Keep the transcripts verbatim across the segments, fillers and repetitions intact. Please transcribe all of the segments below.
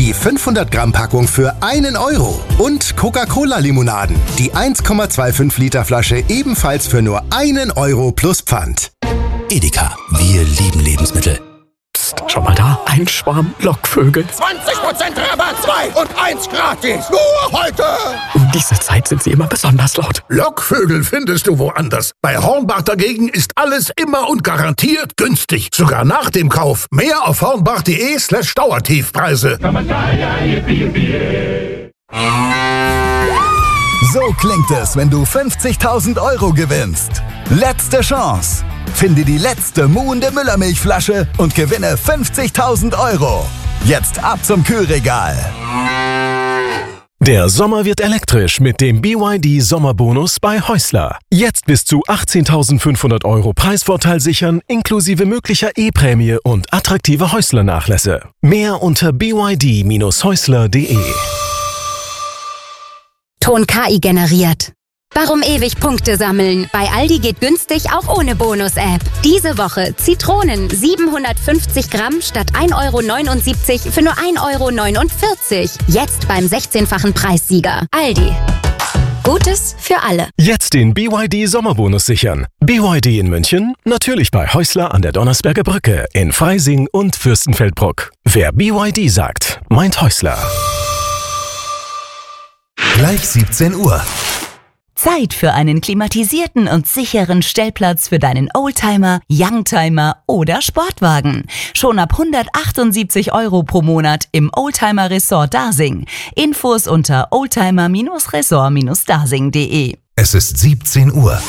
die fünfhundert Gramm Packung für einen Euro. Und Coca-Cola-Limonaden, die eins Komma fünfundzwanzig Liter Flasche ebenfalls für nur einen Euro plus Pfand. Edeka, wir lieben Lebensmittel. Psst, schau mal da, ein Schwarm Lockvögel. zwanzig Prozent Rabatt, zwei und eins gratis. Nur heute. Um diese Zeit sind sie immer besonders laut. Lockvögel findest du woanders. Bei Hornbach dagegen ist alles immer und garantiert günstig. Sogar nach dem Kauf. Mehr auf hornbach.de slash Dauertiefpreise. So klingt es, wenn du fünfzigtausend Euro gewinnst. Letzte Chance. Finde die letzte muhende Müllermilchflasche und gewinne fünfzigtausend Euro. Jetzt ab zum Kühlregal. Der Sommer wird elektrisch mit dem B Y D Sommerbonus bei Häusler. Jetzt bis zu achtzehntausendfünfhundert Euro Preisvorteil sichern, inklusive möglicher E-Prämie und attraktive Häusler-Nachlässe. Mehr unter b y d Bindestrich häusler punkt de. Ton K I generiert. Warum ewig Punkte sammeln? Bei Aldi geht günstig auch ohne Bonus-App. Diese Woche Zitronen siebenhundertfünfzig Gramm statt ein Euro neunundsiebzig für nur ein Euro neunundvierzig. Jetzt beim sechzehnfachen Preissieger. Aldi. Gutes für alle. Jetzt den B Y D Sommerbonus sichern. B Y D in München? Natürlich bei Häusler an der Donnersberger Brücke, in Freising und Fürstenfeldbruck. Wer B Y D sagt, meint Häusler. Gleich siebzehn Uhr. Zeit für einen klimatisierten und sicheren Stellplatz für deinen Oldtimer, Youngtimer oder Sportwagen. Schon ab hundertachtundsiebzig Euro pro Monat im Oldtimer Resort Dasing. Infos unter oldtimer Resort Dasing punkt de. Es ist siebzehn Uhr.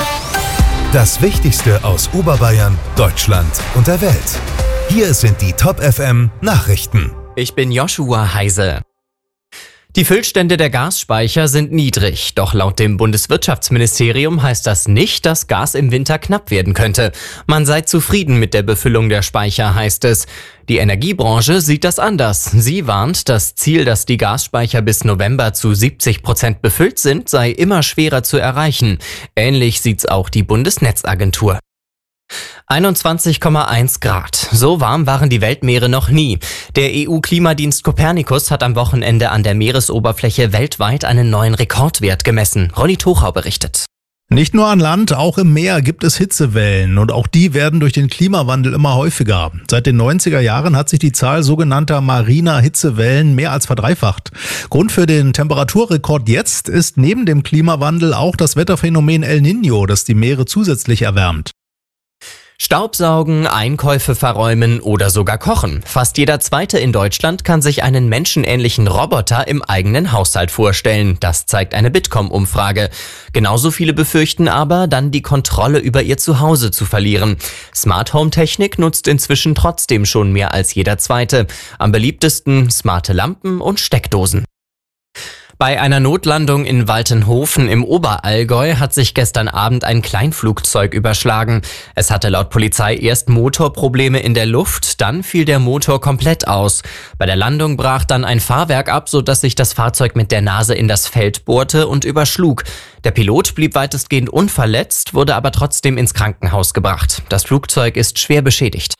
Das Wichtigste aus Oberbayern, Deutschland und der Welt. Hier sind die Top F M Nachrichten. Ich bin Joshua Heise. Die Füllstände der Gasspeicher sind niedrig, doch laut dem Bundeswirtschaftsministerium heißt das nicht, dass Gas im Winter knapp werden könnte. Man sei zufrieden mit der Befüllung der Speicher, heißt es. Die Energiebranche sieht das anders. Sie warnt, das Ziel, dass die Gasspeicher bis November zu siebzig Prozent befüllt sind, sei immer schwerer zu erreichen. Ähnlich sieht's auch die Bundesnetzagentur. einundzwanzig Komma eins Grad. So warm waren die Weltmeere noch nie. Der E U-Klimadienst Copernicus hat am Wochenende an der Meeresoberfläche weltweit einen neuen Rekordwert gemessen. Ronny Tuchau berichtet. Nicht nur an Land, auch im Meer gibt es Hitzewellen und auch die werden durch den Klimawandel immer häufiger. Seit den neunziger Jahren hat sich die Zahl sogenannter mariner Hitzewellen mehr als verdreifacht. Grund für den Temperaturrekord jetzt ist neben dem Klimawandel auch das Wetterphänomen El Niño, das die Meere zusätzlich erwärmt. Staubsaugen, Einkäufe verräumen oder sogar kochen. Fast jeder Zweite in Deutschland kann sich einen menschenähnlichen Roboter im eigenen Haushalt vorstellen. Das zeigt eine Bitkom-Umfrage. Genauso viele befürchten aber, dann die Kontrolle über ihr Zuhause zu verlieren. Smart Home Technik nutzt inzwischen trotzdem schon mehr als jeder Zweite. Am beliebtesten smarte Lampen und Steckdosen. Bei einer Notlandung in Waltenhofen im Oberallgäu hat sich gestern Abend ein Kleinflugzeug überschlagen. Es hatte laut Polizei erst Motorprobleme in der Luft, dann fiel der Motor komplett aus. Bei der Landung brach dann ein Fahrwerk ab, sodass sich das Fahrzeug mit der Nase in das Feld bohrte und überschlug. Der Pilot blieb weitestgehend unverletzt, wurde aber trotzdem ins Krankenhaus gebracht. Das Flugzeug ist schwer beschädigt.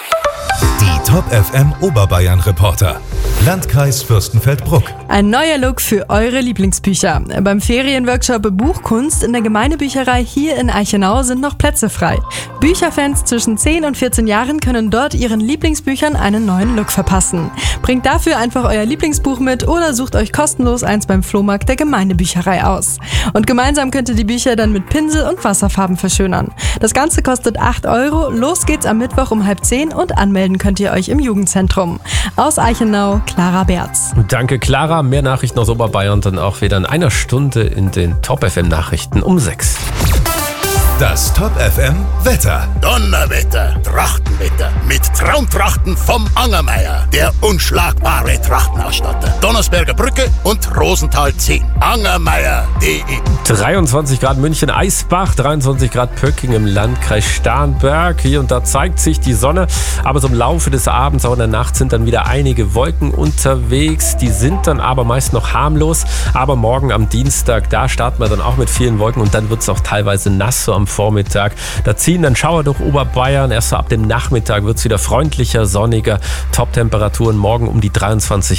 Die Top F M Oberbayern Reporter. Landkreis Fürstenfeldbruck. Ein neuer Look für eure Lieblingsbücher. Beim Ferienworkshop Buchkunst in der Gemeindebücherei hier in Eichenau sind noch Plätze frei. Bücherfans zwischen zehn und vierzehn Jahren können dort ihren Lieblingsbüchern einen neuen Look verpassen. Bringt dafür einfach euer Lieblingsbuch mit oder sucht euch kostenlos eins beim Flohmarkt der Gemeindebücherei aus. Und gemeinsam könnt ihr die Bücher dann mit Pinsel und Wasserfarben verschönern. Das Ganze kostet acht Euro. Los geht's am Mittwoch um halb zehn und anmelden könnt ihr euch im Jugendzentrum. Aus Eichenau, Clara Berz. Danke, Clara. Mehr Nachrichten aus Oberbayern dann auch wieder in einer Stunde in den Top F M Nachrichten um sechs. Das Top F M Wetter. Donnerwetter, Trachtenwetter mit Traumtrachten vom Angermeier, der unschlagbare Trachtenausstatter. Donnersberger Brücke und Rosenthal zehn. Angermeier punkt de. dreiundzwanzig Grad München, Eisbach, dreiundzwanzig Grad Pöcking im Landkreis Starnberg. Hier und da zeigt sich die Sonne, aber so im Laufe des Abends, auch in der Nacht sind dann wieder einige Wolken unterwegs. Die sind dann aber meist noch harmlos. Aber morgen am Dienstag, da starten wir dann auch mit vielen Wolken und dann wird es auch teilweise nass so am Vormittag. Da ziehen dann Schauer durch Oberbayern. Erst so ab dem Nachmittag wird es wieder freundlicher, sonniger. Top-Temperaturen morgen um die dreiundzwanzig